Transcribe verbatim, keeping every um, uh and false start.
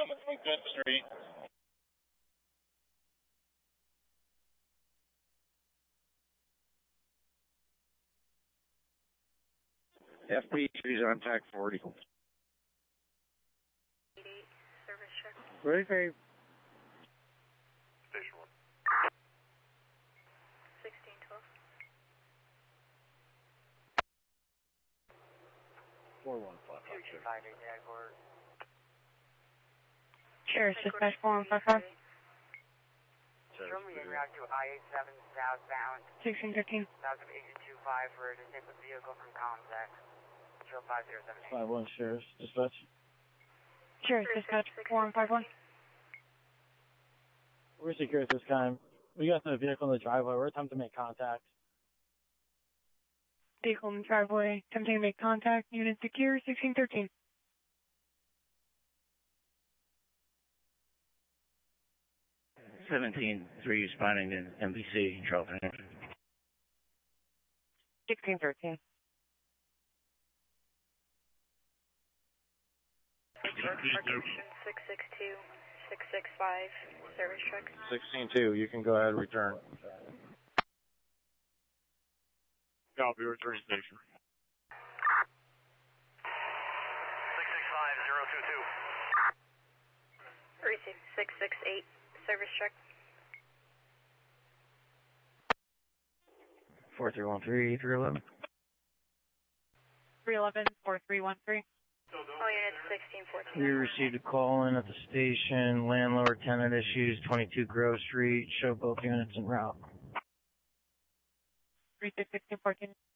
Good Street. F P three on tack forty. Service check. Ready for you. Station one. sixteen twelve. four one five five. two two five eight Jaguar. Sure, dispatch four one five five. Show me en route to I eighty-seven southbound. sixteen fifteen. South of eighty-two five for a disabled vehicle from contact. Show five zero seven eight. five one, Sheriff. Dispatch. Sure, dispatch four one five one. We're secure at this time. We got the vehicle in the driveway. We're attempting to make contact. Vehicle in the driveway, attempting to make contact. Unit secure, sixteen thirteen. seventeen three responding to M B C, Charlton. sixteen thirteen. six six two, six six five, service check. sixteen two, you can go ahead and return. Copy, return station. six six five zero two two. Receive six six eight, service check. four three one three, three eleven. three eleven, four three one three. All units sixteen fourteen. We received a call in at the station. Landlord tenant issues, twenty-two Grove Street. Show both units en route. three six sixteen fourteen.